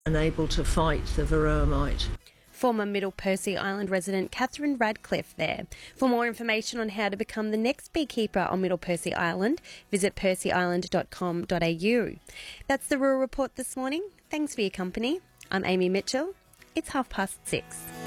and able to fight the Varroa mite. Former Middle Percy Island resident Catherine Radcliffe there. For more information on how to become the next beekeeper on Middle Percy Island, visit percyisland.com.au. That's the Rural Report this morning. Thanks for your company. I'm Amy Mitchell. It's 6:30.